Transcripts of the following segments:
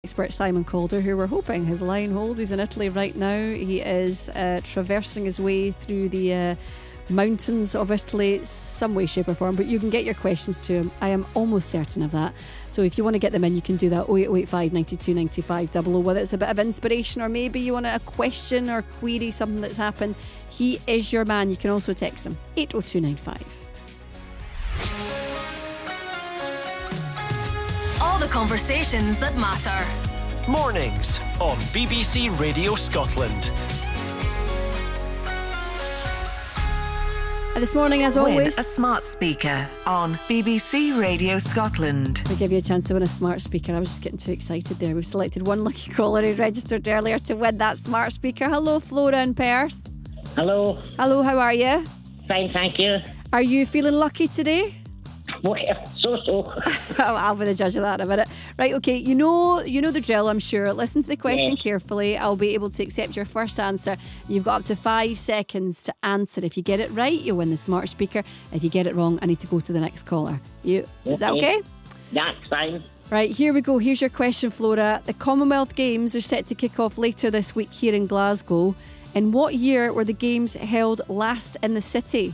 Expert Simon Calder, who we're hoping his line holds. He's in Italy right now. He is traversing his way through the mountains of Italy, some way, shape or form, but you can get your questions to him. I am almost certain of that. So if you want to get them in, you can do that. 08085 92 95 00, whether it's a bit of inspiration or maybe you want a question or query something that's happened. He is your man. You can also text him 80295. All the conversations that matter. Mornings on BBC Radio Scotland. And this morning, as always, win a smart speaker on BBC Radio Scotland. We give you a chance to win a smart speaker. I was just getting too excited there. We've selected one lucky caller who registered earlier to win that smart speaker. Hello, Flora in Perth. Hello. Hello, how are you? Fine, thank you. Are you feeling lucky today? Well, so. I'll be the judge of that in a minute. Right, okay, you know the drill, I'm sure. Listen to the question carefully. I'll be able to accept your first answer. You've got up to 5 seconds to answer. If you get it right, you win the smart speaker. If you get it wrong, I need to go to the next caller. Is that okay? That's fine. Right, here we go. Here's your question, Flora. The Commonwealth Games are set to kick off later this week here in Glasgow. In what year were the Games held last in the city?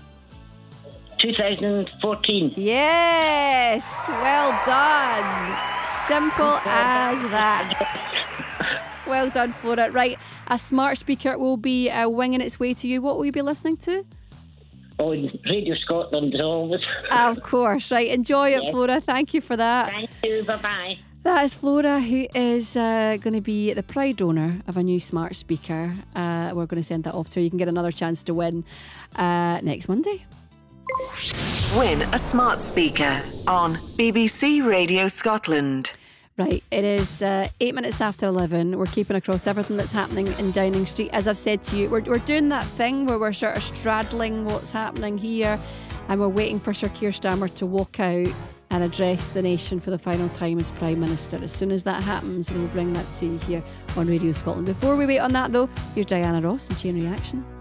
2014. Yes, well done. Simple as that. Well done, Flora. Right, a smart speaker will be winging its way to you. What will you be listening to? On Radio Scotland, as always. Of course, right. Enjoy it, Flora. Thank you for that. Thank you, bye-bye. That is Flora, who is going to be the proud owner of a new smart speaker. We're going to send that off to her. You can get another chance to win next Monday. Win a smart speaker on BBC Radio Scotland. Right, it is 8 minutes after 11. We're keeping across everything that's happening in Downing Street. As I've said to you, we're doing that thing where we're sort of straddling what's happening here and we're waiting for Sir Keir Starmer to walk out and address the nation for the final time as Prime Minister. As soon as that happens, we'll bring that to you here on Radio Scotland. Before we wait on that though, here's Diana Ross and Chain Reaction.